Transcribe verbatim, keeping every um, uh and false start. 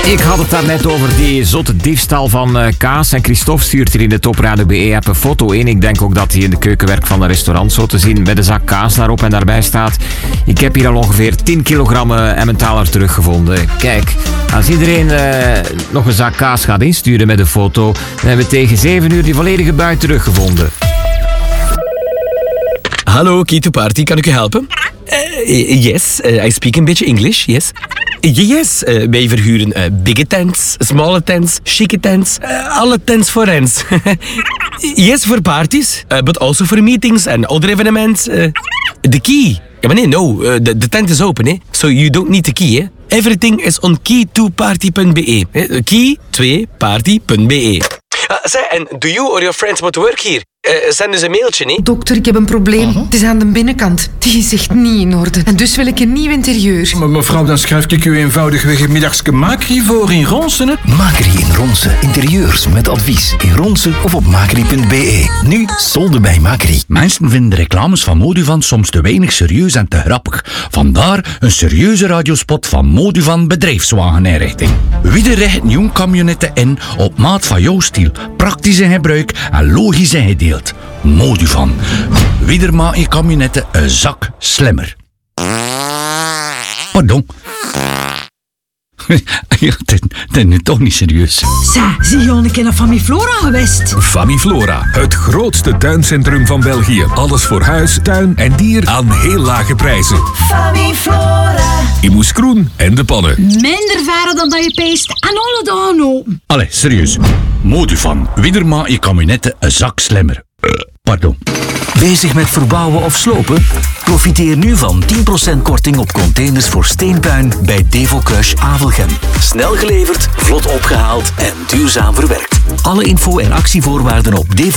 Ik had het daarnet over die zotte diefstal van uh, kaas. En Christophe stuurt hier in de Top Radio B E-app een foto in. Ik denk ook dat hij in de keukenwerk van een restaurant zo te zien met een zak kaas daarop. En daarbij staat: ik heb hier al ongeveer tien kilogram uh, Emmentaler teruggevonden. Kijk, als iedereen uh, nog een zak kaas gaat insturen met een foto, dan hebben we tegen zeven uur die volledige bui teruggevonden. Hallo, Key to Party, kan ik u helpen? Uh, yes, uh, I speak een beetje English, yes. Yes, uh, wij verhuren uh, bigge tents, smalle tents, chique tents, uh, alle tents voor rents. Yes, voor parties, uh, but also for meetings and other evenements. Uh, the key. Ja, maar nee, no, uh, the, the tent is open, eh? So you don't need the key, eh? Everything is on key to party punt b e. Eh? key twee party punt b e. Uh, zeg, en do you or your friends want to work here? Uh, zend dus een mailtje, nee? Dokter, ik heb een probleem. Uh-huh. Het is aan de binnenkant. Die is echt niet in orde. En dus wil ik een nieuw interieur. Maar mevrouw, dan schrijf ik u eenvoudigweg een middagske Macri voor in Ronsen, hè? Macri in Ronsen. Interieurs met advies. In Ronsen of op macri punt b e. Nu solden bij Macri. Mensen vinden de reclames van Moduvan soms te weinig serieus en te grappig. Vandaar een serieuze radiospot van Moduvan Bedrijfswageninrichting. Wie richt nieuw camionetten in op maat van jouw stijl, praktisch in gebruik en logisch in gedeeld. Moduvan. Wie maakt je camionetten een zak slimmer. Pardon. Ja, dat is nu toch niet serieus. Zeg, zie je al een keer naar Famiflora geweest? Famiflora, het grootste tuincentrum van België. Alles voor huis, tuin en dier aan heel lage prijzen. Famiflora. In Moeskroen en de Pannen. Minder varen dan dat je peest en alle dagen open. Allee, serieus. Moduvan. Wie maakt je camionetten een zak slimmer. Pardon. Bezig met verbouwen of slopen? Profiteer nu van tien procent korting op containers voor steenpuin bij Devo Crush Avelgem. Snel geleverd, vlot opgehaald en duurzaam verwerkt. Alle info en actievoorwaarden op devo